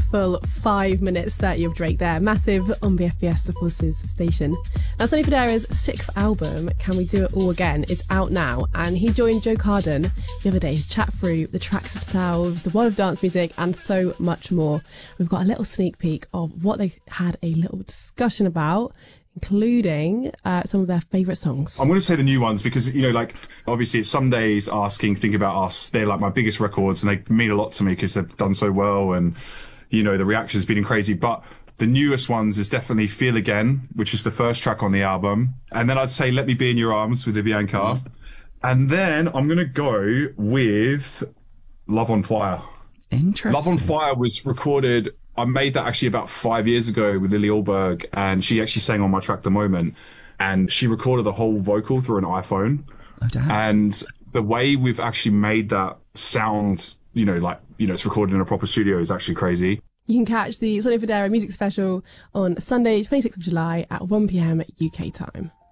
full 5 minutes 30 of Drake there. Massive on BFBS, the Forces station. Now, Sonny Fodera's 6th album, Can We Do It All Again, is out now, and he joined Joe Carden the other day to chat through the tracks themselves, the world of dance music, and so much more. We've got a little sneak peek of what they had a little discussion about, including some of their favourite songs. I'm going to say the new ones because, you know, like, obviously it's Some Days, Asking, Think About Us. They're like my biggest records and they mean a lot to me because they've done so well and, you know, the reaction's been crazy. But the newest ones is definitely Feel Again, which is the first track on the album. And then I'd say Let Me Be In Your Arms with Bianca. Mm-hmm. And then I'm going to go with Love on Fire. Interesting. Love on Fire was recorded... I made that actually about 5 years ago with Lily Alberg, and she actually sang on my track The Moment, and she recorded the whole vocal through an iPhone. Oh, damn. And the way we've actually made that sound, you know, like, you know, it's recorded in a proper studio is actually crazy. You can catch the Sonny Fodera music special on Sunday, 26th of July at 1 p.m. UK time.